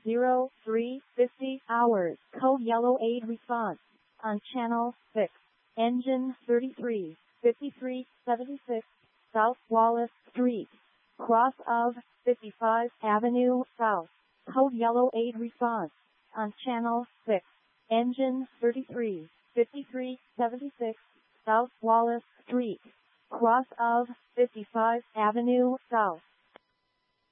0350 hours. Code yellow aid response on channel 6. Engine 33, 5376 South Wallace Street, cross of 55 Avenue South. Code yellow aid response on channel 6. Engine 33, 5376 South Wallace Street, cross of 55 Avenue South.